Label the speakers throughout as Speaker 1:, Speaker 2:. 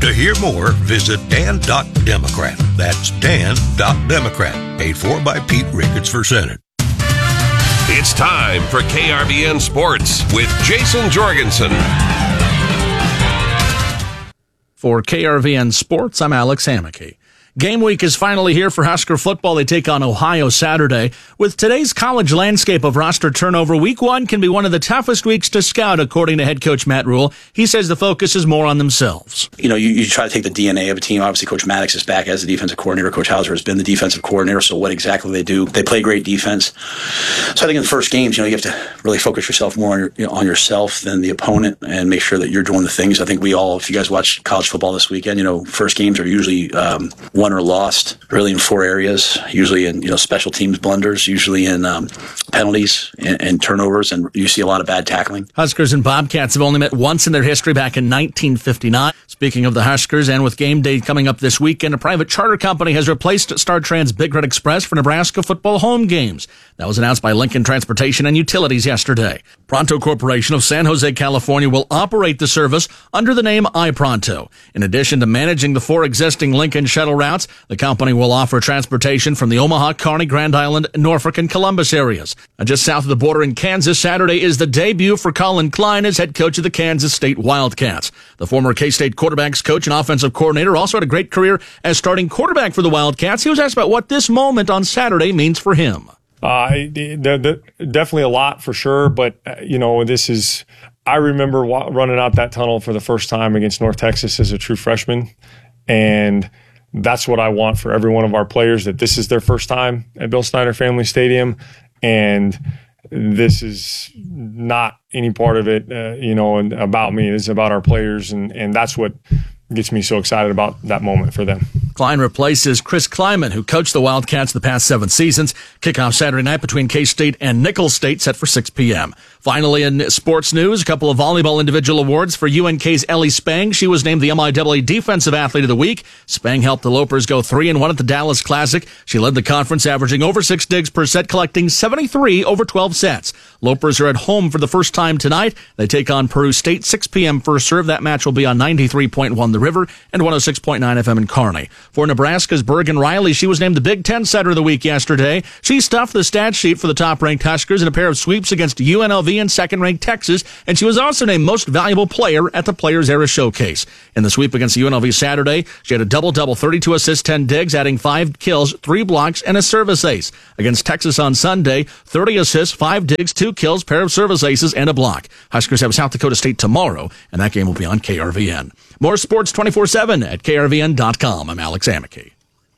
Speaker 1: To hear more, visit Dan.Democrat. That's Dan.Democrat. Paid for by Pete Ricketts for Senate.
Speaker 2: It's time for KRVN Sports with Jason Jorgensen.
Speaker 3: For KRVN Sports, I'm Alex Hammaky. Game week is finally here for Husker football. They take on Ohio Saturday. With today's college landscape of roster turnover, week one can be one of the toughest weeks to scout, according to head coach Matt Rhule. He says the focus is more on themselves.
Speaker 4: You try to take the DNA of a team. Obviously, Coach Maddox is back as the defensive coordinator. Coach Hauser has been the defensive coordinator, so what exactly they do. They play great defense. So I think in the first games, you have to really focus yourself more on yourself than the opponent and make sure that you're doing the things. I think we all, if you guys watch college football this weekend, first games are usually won or lost, really in four areas, usually in special teams blunders, usually in penalties and turnovers, and you see a lot of bad tackling.
Speaker 3: Huskers and Bobcats have only met once in their history back in 1959. Speaking of the Huskers, and with game day coming up this weekend, a private charter company has replaced StarTrans Big Red Express for Nebraska football home games. That was announced by Lincoln Transportation and Utilities yesterday. Pronto Corporation of San Jose, California will operate the service under the name iPronto. In addition to managing the four existing Lincoln shuttle routes, the company will offer transportation from the Omaha, Kearney, Grand Island, Norfolk, and Columbus areas. Just south of the border in Kansas, Saturday is the debut for Colin Klein as head coach of the Kansas State Wildcats. The former K-State quarterbacks coach and offensive coordinator also had a great career as starting quarterback for the Wildcats. He was asked about what this moment on Saturday means for him.
Speaker 5: Definitely a lot for sure, but I remember running out that tunnel for the first time against North Texas as a true freshman, and that's what I want for every one of our players, that this is their first time at Bill Snyder Family Stadium, and this is not any part of it, about me. It's about our players, and that's what gets me so excited about that moment for them.
Speaker 3: Klein replaces Chris Kleiman, who coached the Wildcats the past 7 seasons. Kickoff Saturday night between K-State and Nicholls State, set for 6 p.m. Finally, in sports news, a couple of volleyball individual awards for UNK's Ellie Spang. She was named the MIAA Defensive Athlete of the Week. Spang helped the Lopers go 3-1 at the Dallas Classic. She led the conference, averaging over 6 digs per set, collecting 73 over 12 sets. Lopers are at home for the first time tonight. They take on Peru State, 6 p.m. first serve. That match will be on 93.1 The River and 106.9 FM in Kearney. For Nebraska's Bergen Riley, she was named the Big Ten Setter of the Week yesterday. She stuffed the stat sheet for the top-ranked Huskers in a pair of sweeps against UNLV and second-ranked Texas, and she was also named Most Valuable Player at the Players Era Showcase. In the sweep against UNLV Saturday, she had a double-double, 32 assists, 10 digs, adding 5 kills, 3 blocks, and a service ace. Against Texas on Sunday, 30 assists, 5 digs, 2 kills, pair of service aces, and a block. Huskers have South Dakota State tomorrow, and that game will be on KRVN. More sports 24/7 at KRVN.com. I'm Alex Hammaky.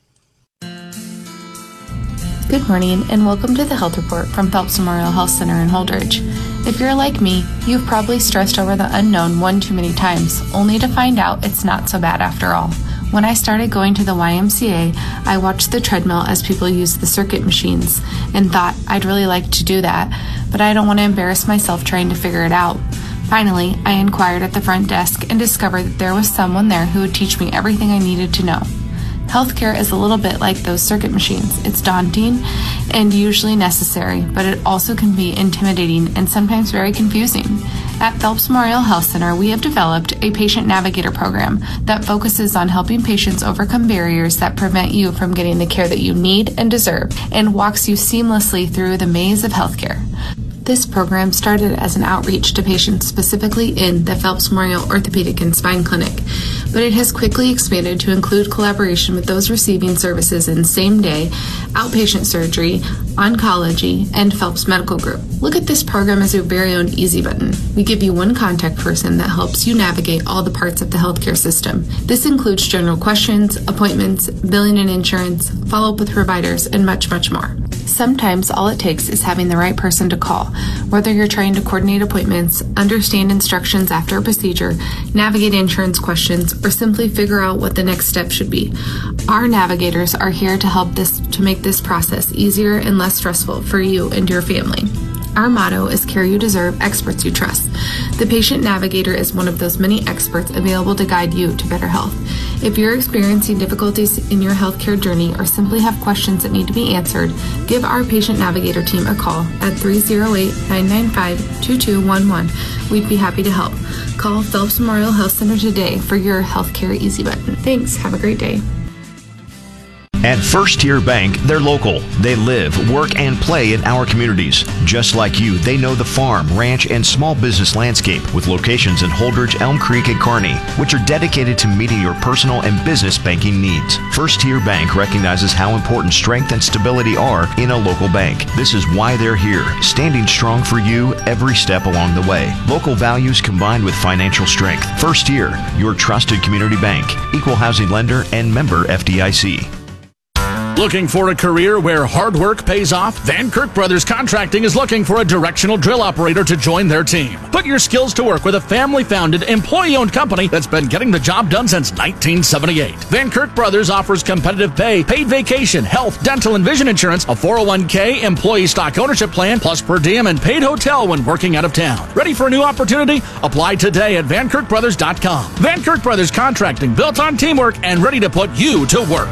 Speaker 6: Good morning and welcome to the Health Report from Phelps Memorial Health Center in Holdridge. If you're like me, you've probably stressed over the unknown one too many times, only to find out it's not so bad after all. When I started going to the YMCA, I watched the treadmill as people used the circuit machines and thought I'd really like to do that, but I don't want to embarrass myself trying to figure it out. Finally, I inquired at the front desk and discovered that there was someone there who would teach me everything I needed to know. Healthcare is a little bit like those circuit machines. It's daunting and usually necessary, but it also can be intimidating and sometimes very confusing. At Phelps Memorial Health Center, we have developed a patient navigator program that focuses on helping patients overcome barriers that prevent you from getting the care that you need and deserve, and walks you seamlessly through the maze of healthcare. This program started as an outreach to patients specifically in the Phelps Memorial Orthopedic and Spine Clinic, but it has quickly expanded to include collaboration with those receiving services in same-day, outpatient surgery, oncology, and Phelps Medical Group. Look at this program as your very own easy button. We give you one contact person that helps you navigate all the parts of the healthcare system. This includes general questions, appointments, billing and insurance, follow-up with providers, and much, much more. Sometimes all it takes is having the right person to call, whether you're trying to coordinate appointments, understand instructions after a procedure, navigate insurance questions, or simply figure out what the next step should be. Our navigators are here to help to make this process easier and less stressful for you and your family. Our motto is Care You Deserve, Experts You Trust. The Patient Navigator is one of those many experts available to guide you to better health. If you're experiencing difficulties in your healthcare journey or simply have questions that need to be answered, give our Patient Navigator team a call at 308-995-2211. We'd be happy to help. Call Phelps Memorial Health Center today for your healthcare easy button. Thanks. Have a great day.
Speaker 7: At First Tier Bank, they're local. They live, work, and play in our communities. Just like you, they know the farm, ranch, and small business landscape with locations in Holdridge, Elm Creek, and Kearney, which are dedicated to meeting your personal and business banking needs. First Tier Bank recognizes how important strength and stability are in a local bank. This is why they're here, standing strong for you every step along the way. Local values combined with financial strength. First Tier, your trusted community bank, equal housing lender, and member FDIC.
Speaker 3: Looking for a career where hard work pays off? Van Kirk Brothers Contracting is looking for a directional drill operator to join their team. Put your skills to work with a family-founded, employee-owned company that's been getting the job done since 1978. Van Kirk Brothers offers competitive pay, paid vacation, health, dental, and vision insurance, a 401k, employee stock ownership plan, plus per diem and paid hotel when working out of town. Ready for a new opportunity? Apply today at VanKirkBrothers.com. Van Kirk Brothers Contracting, built on teamwork and ready to put you to work.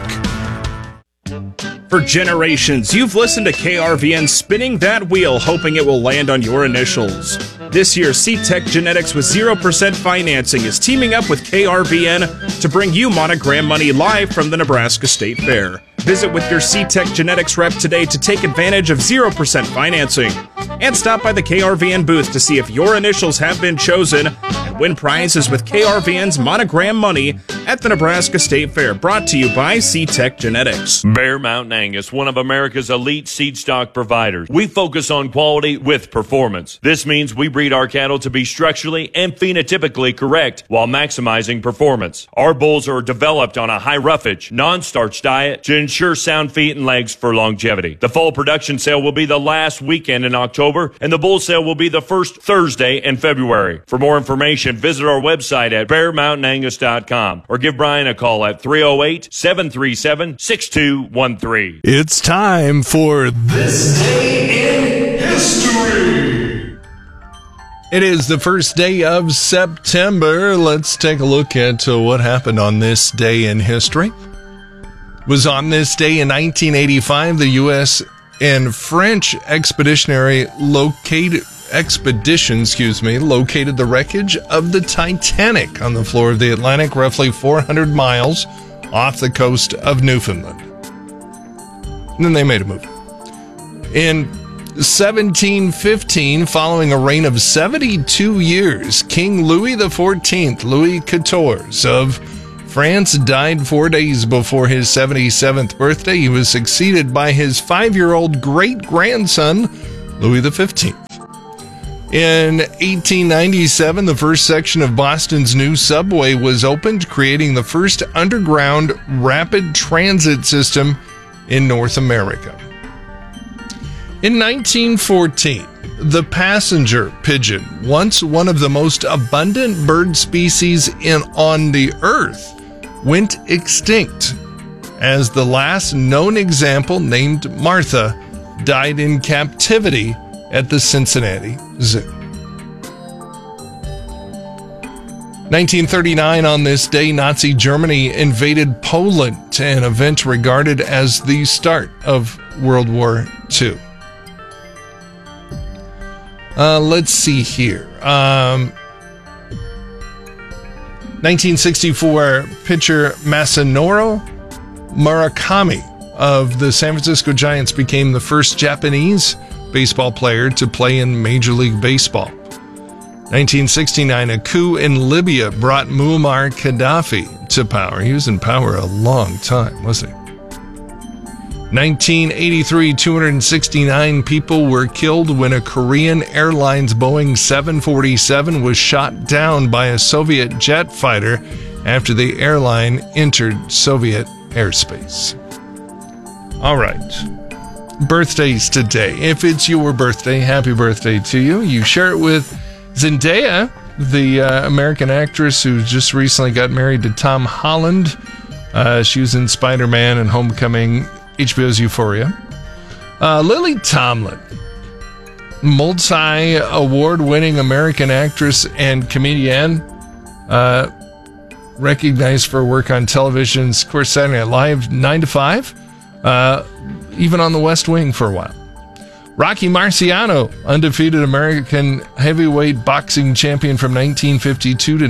Speaker 8: For generations, you've listened to KRVN spinning that wheel, hoping it will land on your initials. This year, C-Tech Genetics with 0% financing is teaming up with KRVN to bring you Monogram Money live from the Nebraska State Fair. Visit with your C-Tech Genetics rep today to take advantage of 0% financing. And stop by the KRVN booth to see if your initials have been chosen and win prizes with KRVN's Monogram Money at the Nebraska State Fair, brought to you by C-Tech Genetics.
Speaker 9: Bear Mountain Angus, one of America's elite seed stock providers. We focus on quality with performance. This means we breed our cattle to be structurally and phenotypically correct while maximizing performance. Our bulls are developed on a high roughage, non-starch diet to ensure sound feet and legs for longevity. The fall production sale will be the last weekend in October, and the bull sale will be the first Thursday in February. For more information, visit our website at bearmountainangus.com or give Brian a call at 308-737-6213.
Speaker 10: It's time for This Day in History. It is the first day of September. Let's take a look at what happened on this day in history. It was on this day in 1985, the U.S. and French located the wreckage of the Titanic on the floor of the Atlantic, roughly 400 miles off the coast of Newfoundland. And then they made a movie. In 1715, following a reign of 72 years, King Louis XIV, Louis XIV of France, died 4 days before his 77th birthday. He was succeeded by his 5-year-old great-grandson, Louis XV. In 1897, the first section of Boston's new subway was opened, creating the first underground rapid transit system in North America. In 1914, the passenger pigeon, once one of the most abundant bird species on the earth, went extinct as the last known example, named Martha, died in captivity at the Cincinnati Zoo. 1939, on this day, Nazi Germany invaded Poland, an event regarded as the start of World War II. Let's see here. 1964, pitcher Masanori Murakami of the San Francisco Giants became the first Japanese baseball player to play in Major League Baseball. 1969, a coup in Libya brought Muammar Gaddafi to power. He was in power a long time, wasn't he? 1983, 269 people were killed when a Korean Airlines Boeing 747 was shot down by a Soviet jet fighter after the airline entered Soviet airspace. All right. Birthdays today. If it's your birthday, happy birthday to you. You share it with Zendaya, the American actress who just recently got married to Tom Holland. She was in Spider-Man and Homecoming, HBO's Euphoria. Lily Tomlin multi-award-winning American actress and comedian, recognized for work on television's, of course, Saturday Night Live, 9 to 5, even on the West Wing for a while. Rocky Marciano, undefeated American heavyweight boxing champion from 1952 to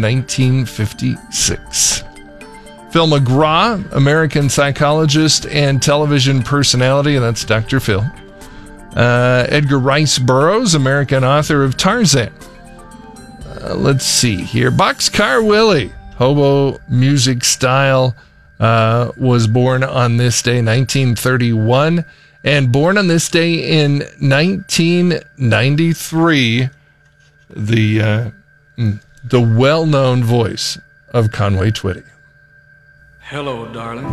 Speaker 10: 1956. Phil McGraw, American psychologist and television personality, and that's Dr. Phil. Edgar Rice Burroughs, American author of Tarzan. Let's see here. Boxcar Willie, hobo music style, was born on this day, 1931. And born on this day in 1993, the well-known voice of Conway Twitty.
Speaker 11: Hello, darling.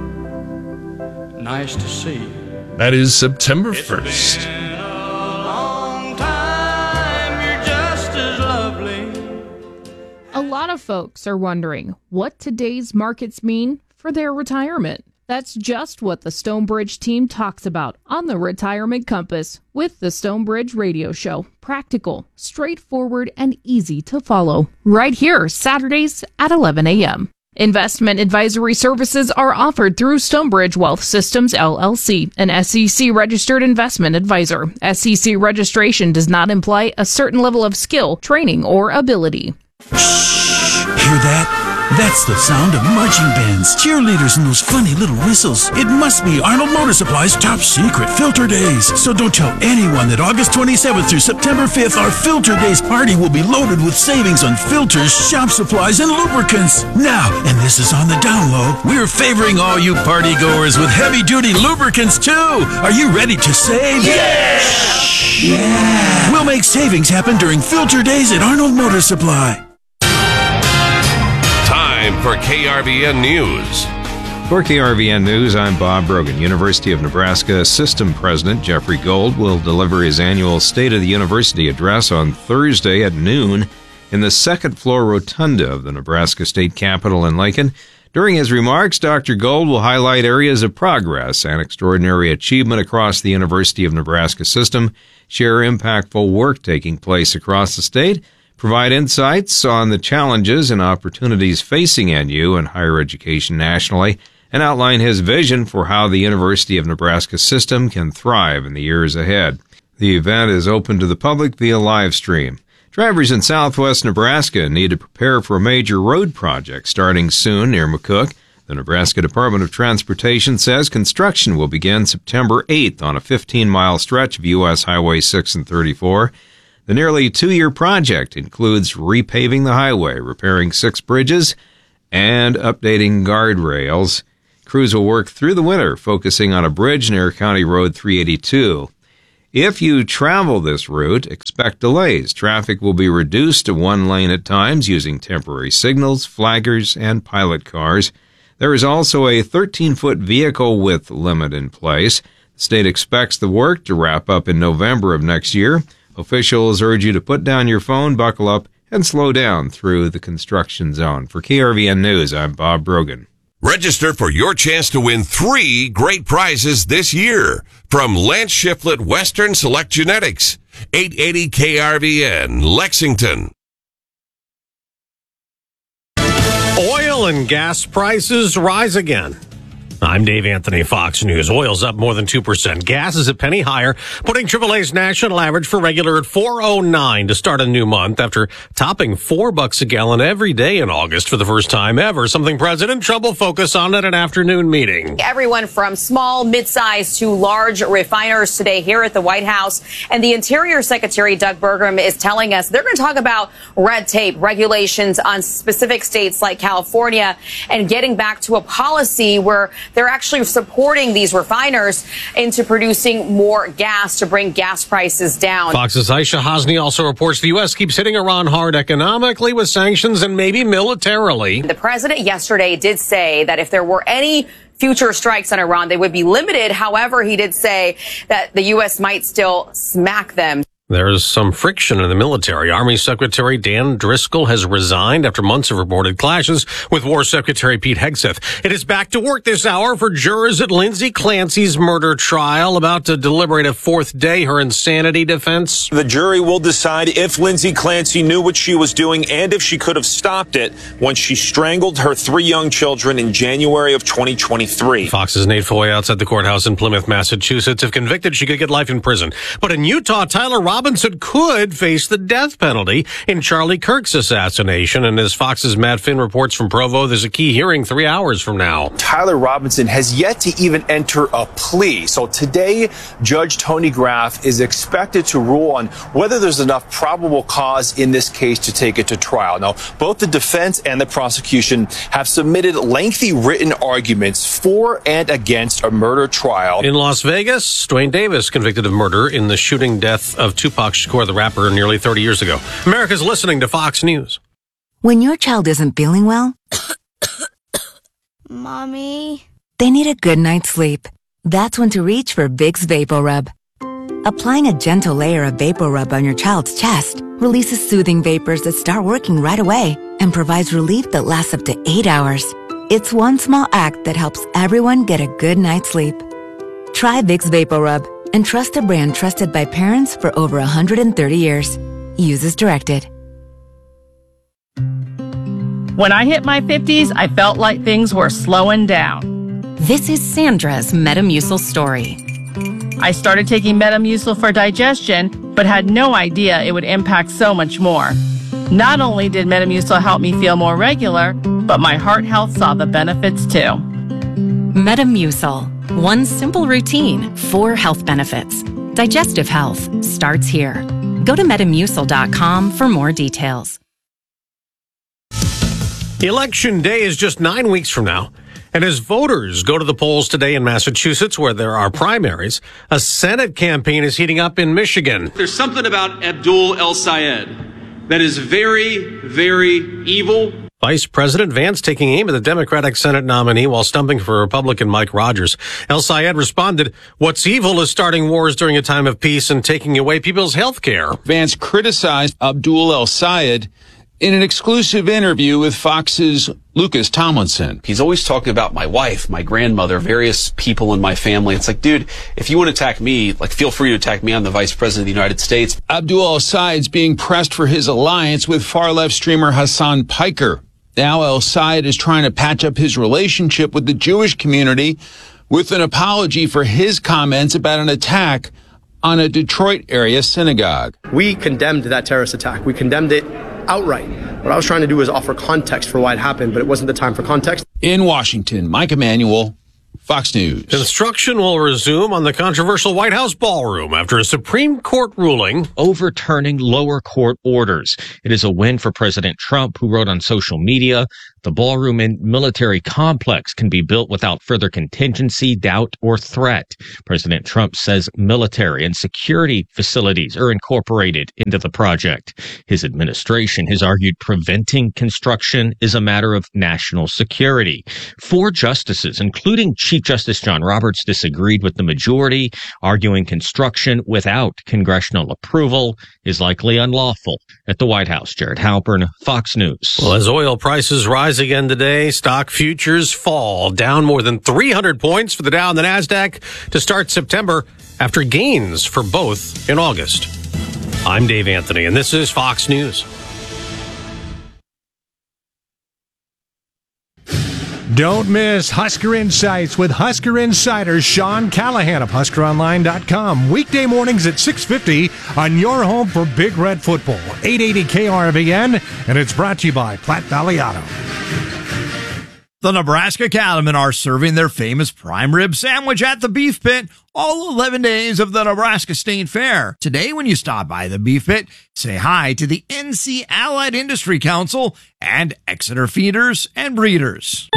Speaker 11: Nice to see you.
Speaker 10: That is September 1st.
Speaker 11: It's been a long time. You're just as lovely.
Speaker 12: A lot of folks are wondering what today's markets mean for their retirement. That's just what the Stonebridge team talks about on the Retirement Compass with the Stonebridge Radio Show. Practical, straightforward, and easy to follow. Right here, Saturdays at 11 a.m. Investment advisory services are offered through Stonebridge Wealth Systems, LLC, an SEC-registered investment advisor. SEC registration does not imply a certain level of skill, training, or ability.
Speaker 13: Hear that? That's the sound of marching bands, cheerleaders, and those funny little whistles. It must be Arnold Motor Supply's top secret Filter Days. So don't tell anyone that August 27th through September 5th, our Filter Days party will be loaded with savings on filters, shop supplies, and lubricants. Now, and this is on the down low, we're favoring all you party goers with heavy-duty lubricants, too. Are you ready to save? Yeah! Yeah! We'll make savings happen during Filter Days at Arnold Motor Supply.
Speaker 2: Time for KRVN News.
Speaker 14: For KRVN News, I'm Bob Brogan. University of Nebraska System President Jeffrey Gold will deliver his annual State of the University address on Thursday at noon in the second-floor rotunda of the Nebraska State Capitol in Lincoln. During his remarks, Dr. Gold will highlight areas of progress and extraordinary achievement across the University of Nebraska system, share impactful work taking place across the state, provide insights on the challenges and opportunities facing NU and higher education nationally, and outline his vision for how the University of Nebraska system can thrive in the years ahead. The event is open to the public via live stream. Drivers in southwest Nebraska need to prepare for a major road project starting soon near McCook. The Nebraska Department of Transportation says construction will begin September 8th on a 15-mile stretch of U.S. Highway 6 and 34. The nearly 2-year project includes repaving the highway, repairing 6 bridges, and updating guardrails. Crews will work through the winter, focusing on a bridge near County Road 382. If you travel this route, expect delays. Traffic will be reduced to 1 lane at times using temporary signals, flaggers, and pilot cars. There is also a 13-foot vehicle width limit in place. The state expects the work to wrap up in November of next year. Officials urge you to put down your phone, buckle up, and slow down through the construction zone. For KRVN News, I'm Bob Brogan.
Speaker 2: Register for your chance to win 3 great prizes this year from Lance Shiflett Western Select Genetics, 880 KRVN, Lexington.
Speaker 15: Oil and gas prices rise again. I'm Dave Anthony, Fox News. Oil's up more than 2%. Gas is a penny higher, putting AAA's national average for regular at $4.09 to start a new month after topping $4 a gallon every day in August for the first time ever, something President Trump will focus on at an afternoon meeting.
Speaker 16: Everyone from small, mid-sized to large refiners today here at the White House. And the Interior Secretary, Doug Burgum, is telling us they're going to talk about red tape, regulations on specific states like California, and getting back to a policy where they're actually supporting these refiners into producing more gas to bring gas prices down.
Speaker 15: Fox's Aisha Hasni also reports the U.S. keeps hitting Iran hard economically with sanctions and maybe militarily.
Speaker 16: The president yesterday did say that if there were any future strikes on Iran, they would be limited. However, he did say that the U.S. might still smack them.
Speaker 15: There's some friction in the military. Army Secretary Dan Driscoll has resigned after months of reported clashes with War Secretary Pete Hegseth. It is back to work this hour for jurors at Lindsay Clancy's murder trial, about to deliberate a fourth day her insanity defense.
Speaker 17: The jury will decide if Lindsay Clancy knew what she was doing and if she could have stopped it when she strangled her 3 young children in January of 2023.
Speaker 15: Fox's Nate Foy outside the courthouse in Plymouth, Massachusetts. If convicted, she could get life in prison. But in Utah, Tyler Robinson could face the death penalty in Charlie Kirk's assassination. And as Fox's Matt Finn reports from Provo, there's a key hearing 3 hours from now.
Speaker 18: Tyler Robinson has yet to even enter a plea. So today, Judge Tony Graff is expected to rule on whether there's enough probable cause in this case to take it to trial. Now, both the defense and the prosecution have submitted lengthy written arguments for and against a murder trial.
Speaker 15: In Las Vegas, Dwayne Davis convicted of murder in the shooting death of Tupac Shakur, the rapper, nearly 30 years ago. America's listening to Fox News.
Speaker 19: When your child isn't feeling well,
Speaker 20: Mommy,
Speaker 19: they need a good night's sleep. That's when to reach for Vicks VapoRub. Applying a gentle layer of VapoRub on your child's chest releases soothing vapors that start working right away and provides relief that lasts up to 8 hours. It's one small act that helps everyone get a good night's sleep. Try Vicks VapoRub and trust a brand trusted by parents for over 130 years. Use as directed.
Speaker 21: When I hit my 50s, I felt like things were slowing down.
Speaker 22: This is Sandra's Metamucil story.
Speaker 21: I started taking Metamucil for digestion, but had no idea it would impact so much more. Not only did Metamucil help me feel more regular, but my heart health saw the benefits too.
Speaker 22: Metamucil. One simple routine, 4 health benefits. Digestive health starts here. Go to Metamucil.com for more details.
Speaker 15: Election day is just 9 weeks from now. And as voters go to the polls today in Massachusetts, where there are primaries, a Senate campaign is heating up in Michigan.
Speaker 23: There's something about Abdul El-Sayed that is very, very evil.
Speaker 15: Vice President Vance taking aim at the Democratic Senate nominee while stumping for Republican Mike Rogers. El-Sayed responded, "What's evil is starting wars during a time of peace and taking away people's health care."
Speaker 24: Vance criticized Abdul El-Sayed in an exclusive interview with Fox's Lucas Tomlinson.
Speaker 25: He's always talking about my wife, my grandmother, various people in my family. It's like, dude, if you want to attack me, feel free to attack me. I'm the Vice President of the United States.
Speaker 24: Abdul El-Sayed's being pressed for his alliance with far-left streamer Hassan Piker. Now El-Sayed is trying to patch up his relationship with the Jewish community with an apology for his comments about an attack on a Detroit area synagogue.
Speaker 26: We condemned that terrorist attack. We condemned it outright. What I was trying to do was offer context for why it happened, but it wasn't the time for context.
Speaker 24: In Washington, Mike Emanuel, Fox News.
Speaker 15: Construction will resume on the controversial White House ballroom after a Supreme Court ruling
Speaker 27: overturning lower court orders. It is a win for President Trump, who wrote on social media, "The ballroom and military complex can be built without further contingency, doubt, or threat." President Trump says military and security facilities are incorporated into the project. His administration has argued preventing construction is a matter of national security. 4 justices, including Chief Justice John Roberts, disagreed with the majority, arguing construction without congressional approval is likely unlawful. At the White House, Jared Halpern, Fox News.
Speaker 15: Well, as oil prices rise again today, stock futures fall, down more than 300 points for the Dow and the NASDAQ to start September after gains for both in August. I'm Dave Anthony, and this is Fox News.
Speaker 28: Don't miss Husker Insights with Husker Insider Sean Callahan of HuskerOnline.com. Weekday mornings at 6:50 on your home for Big Red Football, 880 KRVN, and it's brought to you by Platte Valley Auto.
Speaker 29: The Nebraska Cattlemen are serving their famous prime rib sandwich at the Beef Pit all 11 days of the Nebraska State Fair. Today, when you stop by the Beef Pit, say hi to the NC Allied Industry Council and Exeter Feeders and Breeders.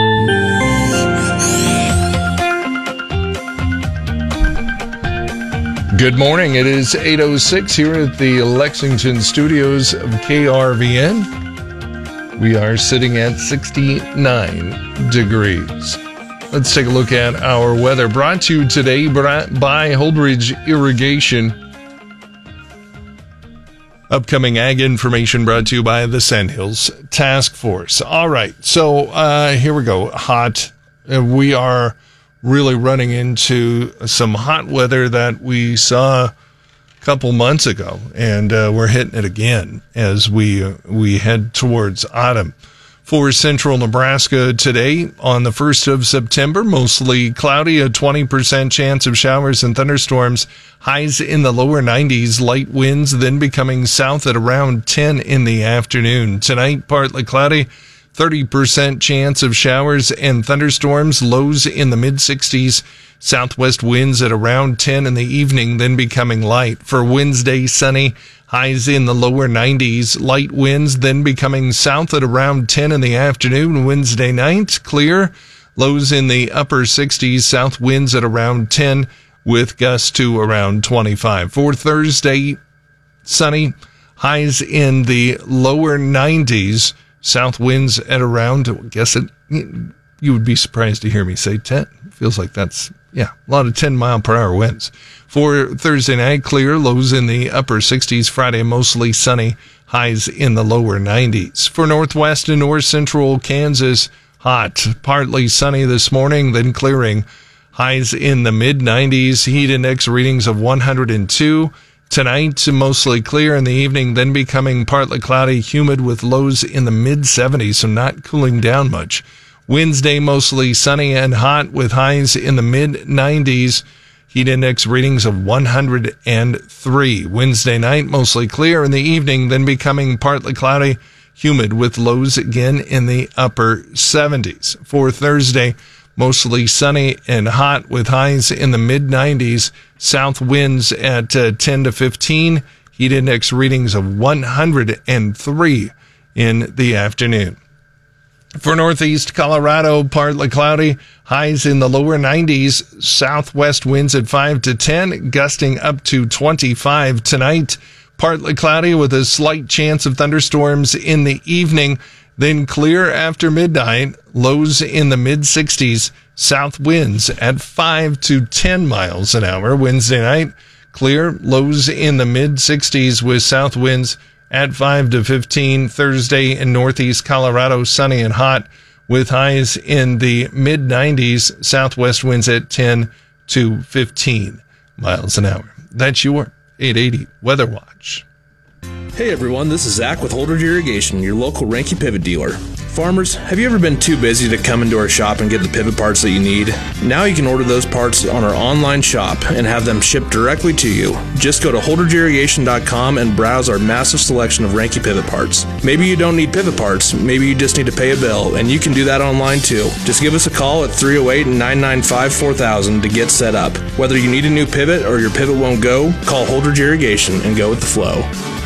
Speaker 10: Good morning. It is 8:06 here at the Lexington studios of KRVN. We are sitting at 69 degrees. Let's take a look at our weather. Brought to you today by Holdridge Irrigation. Upcoming ag information brought to you by the Sandhills Task Force. All right, so here we go. Hot. We are really running into some hot weather that we saw a couple months ago, and we're hitting it again as we head towards autumn. For central Nebraska today, on the 1st of September, mostly cloudy, a 20% chance of showers and thunderstorms, highs in the lower 90s, light winds then becoming south at around 10 in the afternoon. Tonight, partly cloudy, 30% chance of showers and thunderstorms, lows in the mid-60s, southwest winds at around 10 in the evening, then becoming light. For Wednesday, sunny, highs in the lower 90s, light winds then becoming south at around 10 in the afternoon. Wednesday night, clear, lows in the upper 60s, south winds at around 10 with gusts to around 25. For Thursday, sunny, highs in the lower 90s, south winds at around, you would be surprised to hear me say 10. Feels like that's, a lot of 10-mile-per-hour winds. For Thursday night, clear, lows in the upper 60s. Friday, mostly sunny, highs in the lower 90s. For northwest and north central Kansas, hot, partly sunny this morning, then clearing, highs in the mid-90s. Heat index readings of 102. Tonight, mostly clear in the evening, then becoming partly cloudy, humid with lows in the mid-70s, so not cooling down much. Wednesday, mostly sunny and hot with highs in the mid-90s. Heat index readings of 103. Wednesday night, mostly clear in the evening, then becoming partly cloudy, humid with lows again in the upper 70s. For Thursday, mostly sunny and hot with highs in the mid-90s. South winds at 10 to 15. Heat index readings of 103 in the afternoon. For northeast Colorado, partly cloudy, highs in the lower 90s, southwest winds at 5 to 10, gusting up to 25 tonight. Partly cloudy with a slight chance of thunderstorms in the evening, then clear after midnight, lows in the mid-60s, south winds at 5 to 10 miles an hour. Wednesday night, clear, lows in the mid-60s with south winds at 5 to 15. Thursday in northeast Colorado, sunny and hot with highs in the mid-90s, southwest winds at 10 to 15 miles an hour. That's your 880 Weather Watch.
Speaker 1: Hey everyone, this is Zach with Holdridge Irrigation, your local Ranky pivot dealer. Farmers, have you ever been too busy to come into our shop and get the pivot parts that you need? Now you can order those parts on our online shop and have them shipped directly to you. Just go to holdridgeirrigation.com and browse our massive selection of Ranky pivot parts. Maybe you don't need pivot parts, maybe you just need to pay a bill, and you can do that online too. Just give us a call at 308-995-4000 to get set up. Whether you need a new pivot or your pivot won't go, call Holdridge Irrigation and go with the flow.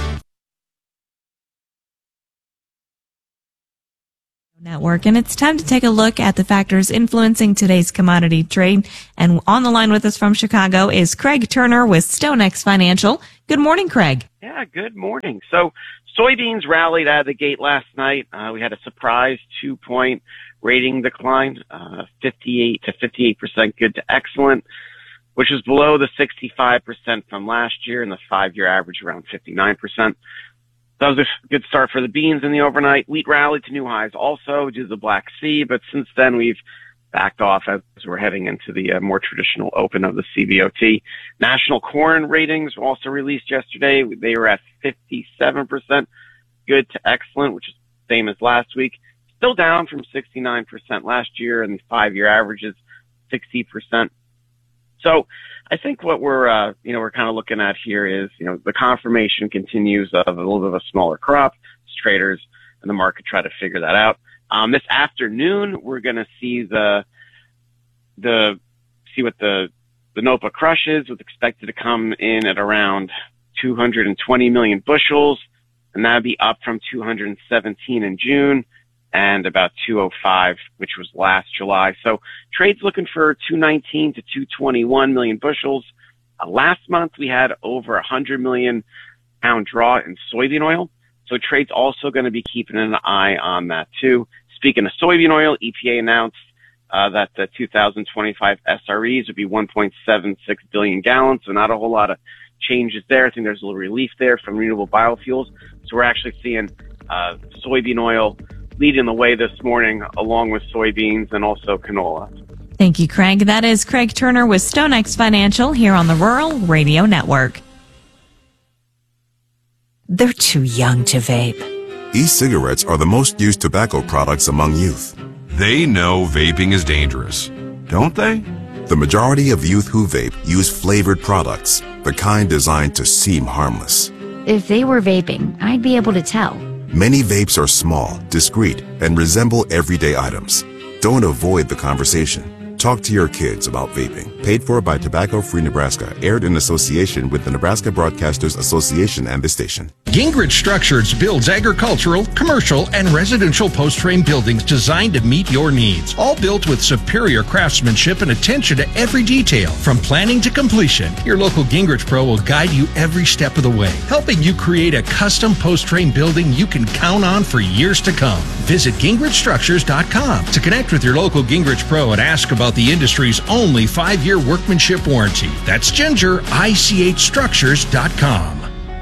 Speaker 3: Network, and it's time to take a look at the factors influencing today's commodity trade. And on the line with us from Chicago is Craig Turner with StoneX Financial. Good morning, Craig.
Speaker 4: Yeah, good morning. So soybeans rallied out of the gate last night. We had a surprise 2-point rating decline, 58 to 58% good to excellent, which is below the 65% from last year and the 5-year average around 59%. That was a good start for the beans in the overnight. Wheat rallied to new highs also due to the Black Sea, but since then we've backed off as we're heading into the more traditional open of the CBOT. National corn ratings were also released yesterday. They were at 57% good to excellent, which is the same as last week. Still down from 69% last year, and the 5-year average is 60%. So I think what we're kind of looking at here is, the confirmation continues of a little bit of a smaller crop. Traders and the market try to figure that out. This afternoon, we're going to see what the NOPA crush is. It's expected to come in at around 220 million bushels, and that'd be up from 217 in June and about 205, which was last July. So trade's looking for 219 to 221 million bushels. Last month, we had over 100 million pound draw in soybean oil. So trade's also going to be keeping an eye on that too. Speaking of soybean oil, EPA announced that the 2025 SREs would be 1.76 billion gallons. So not a whole lot of changes there. I think there's a little relief there from renewable biofuels. So we're actually seeing soybean oil leading the way this morning, along with soybeans and also canola.
Speaker 3: Thank you, Craig. That is Craig Turner with StoneX Financial here on the Rural Radio Network.
Speaker 5: They're too young to vape.
Speaker 6: E-cigarettes are the most used tobacco products among youth.
Speaker 7: They know vaping is dangerous, don't they?
Speaker 6: The majority of youth who vape use flavored products, the kind designed to seem harmless.
Speaker 8: If they were vaping, I'd be able to tell.
Speaker 6: Many vapes are small, discreet, and resemble everyday items. Don't avoid the conversation. Talk to your kids about vaping. Paid for by Tobacco Free Nebraska. Aired in association with the Nebraska Broadcasters Association and the station.
Speaker 9: Gingrich Structures builds agricultural, commercial, and residential post-frame buildings designed to meet your needs. All built with superior craftsmanship and attention to every detail. From planning to completion, your local Gingrich Pro will guide you every step of the way, helping you create a custom post-frame building you can count on for years to come. Visit GingrichStructures.com to connect with your local Gingrich Pro and ask about the industry's only 5-year workmanship warranty. That's GingerICHStructures.com.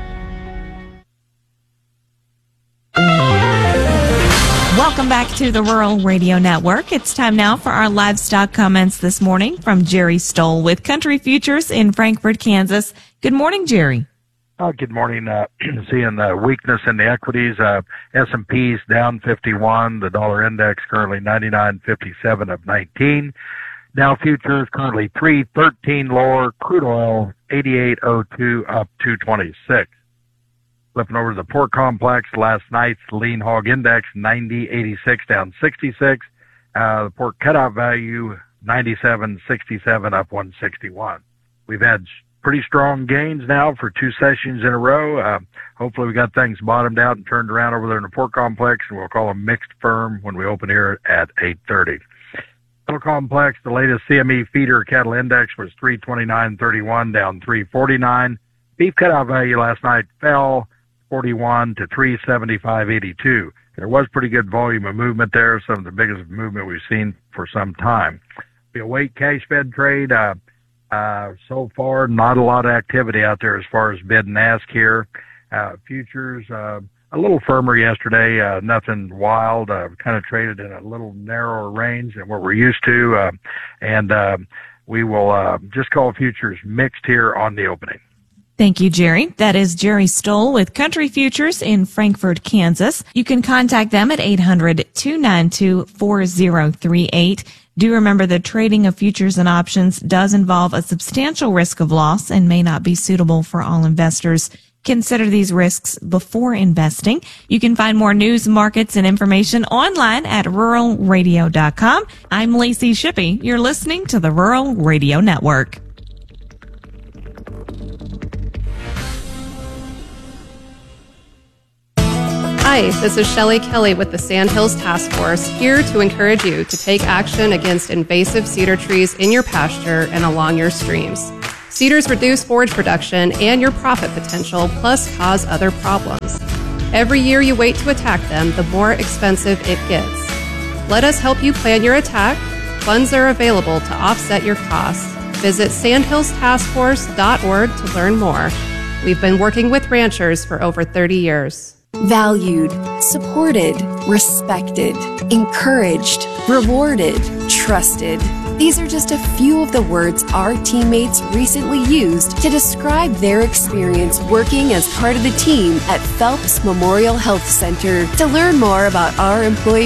Speaker 3: Welcome back to the Rural Radio Network. It's time now for our livestock comments this morning from Jerry Stoll with Country Futures in Frankfort, Kansas. Good morning, Jerry.
Speaker 11: Good morning. Seeing weakness in the equities. S&P's down 51. The dollar index currently 99.57 of 19. Dow futures currently 313 lower. Crude oil 88.02 up 226. Flipping over to the pork complex, last night's lean hog index 90.86 down 66. The pork cutout value 97.67 up 161. We've had pretty strong gains now for 2 sessions in a row. Hopefully we got things bottomed out and turned around over there in the pork complex, and we'll call them mixed firm when we open here at 8:30. Cattle complex, the latest CME feeder cattle index was 329.31 down 349. Beef cutout value last night fell 41 to 375.82. There was pretty good volume of movement there, some of the biggest movement we've seen for some time. The weight cash fed trade, so far, not a lot of activity out there as far as bid and ask here. Futures, a little firmer yesterday, nothing wild, kind of traded in a little narrower range than what we're used to. We will just call futures mixed here on the opening.
Speaker 3: Thank you, Jerry. That is Jerry Stoll with Country Futures in Frankfort, Kansas. You can contact them at 800-292-4038. Do remember that trading of futures and options does involve a substantial risk of loss and may not be suitable for all investors. Consider these risks before investing. You can find more news, markets, and information online at ruralradio.com. I'm Lacey Shippey. You're listening to the Rural Radio Network.
Speaker 12: Hi, this is Shelley Kelly with the Sandhills Task Force, here to encourage you to take action against invasive cedar trees in your pasture and along your streams. Cedars reduce forage production and your profit potential, plus cause other problems. Every year you wait to attack them, the more expensive it gets. Let us help you plan your attack. Funds are available to offset your costs. Visit sandhillstaskforce.org to learn more. We've been working with ranchers for over 30 years.
Speaker 13: Valued, supported, respected, encouraged, rewarded, trusted. These are just a few of the words our teammates recently used to describe their experience working as part of the team at Phelps Memorial Health Center. To learn more about our employee